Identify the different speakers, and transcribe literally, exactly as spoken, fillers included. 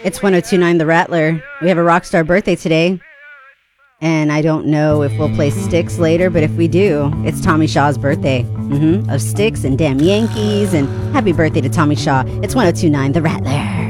Speaker 1: It's one oh two point nine The Rattler. We have a rock star birthday today. And I don't know if we'll play Styx later, but if we do, it's Tommy Shaw's birthday. Mm-hmm. Of Styx and damn Yankees. And happy birthday to Tommy Shaw. It's one oh two point nine The Rattler.